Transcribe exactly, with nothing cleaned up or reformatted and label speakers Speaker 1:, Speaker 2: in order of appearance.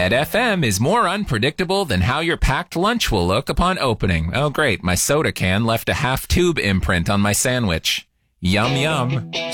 Speaker 1: Red F M is more unpredictable than how your packed lunch will look upon opening. Oh, great. My soda can left a half-tube imprint on my sandwich. Yum, yum.